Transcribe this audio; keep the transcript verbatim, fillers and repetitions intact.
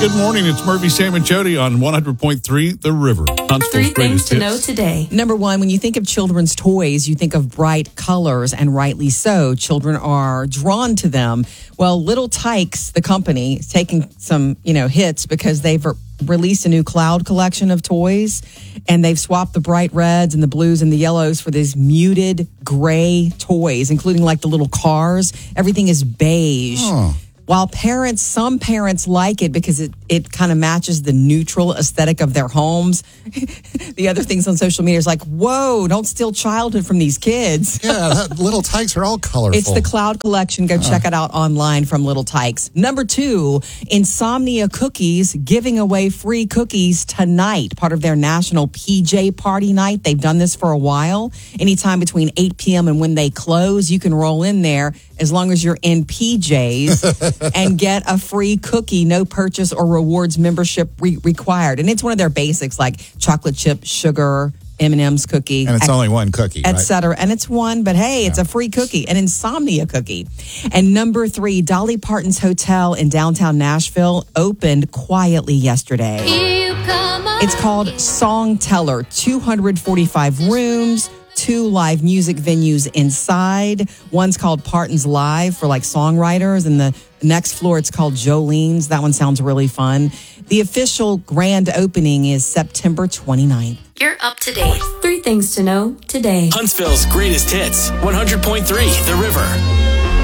Good morning. It's Murphy, Sam, and Jody on one hundred point three The River. Huntsville's Three things greatest to hits. know today. Number one, when you think of children's toys, you think of bright colors, and rightly so. Children are drawn to them. Well, Little Tikes, the company, is taking some, you know, hits because they've re- released a new cloud collection of toys, and they've swapped the bright reds and the blues and the yellows for these muted gray toys, including like the little cars. Everything is beige. Oh. While parents, some parents like it because it, it kind of matches the neutral aesthetic of their homes. The other things on social media is like, whoa, don't steal childhood from these kids. Yeah, that, Little Tikes are all colorful. It's the Cloud Collection. Go check it out online from Little Tikes. Number two, Insomnia Cookies giving away free cookies tonight, part of their national P J party night. They've done this for a while. Anytime between eight p.m. and when they close, you can roll in there as long as you're in P Js and get a free cookie, no purchase or rewards membership re- required. And it's one of their basics like chocolate chip, sugar, M and M's cookie. and it's only one cookie, Et right? cetera. And it's one, but hey, it's a free cookie, an insomnia cookie. And number three, Dolly Parton's Hotel in downtown Nashville opened quietly yesterday. It's called Song Teller, two hundred forty-five rooms, two live music venues inside. One's called Parton's Live for like songwriters, and the next floor it's called Jolene's. That one sounds really fun. The official grand opening is September twenty-ninth. You're up to date. Three things to know today. Huntsville's greatest hits. one hundred point three The River.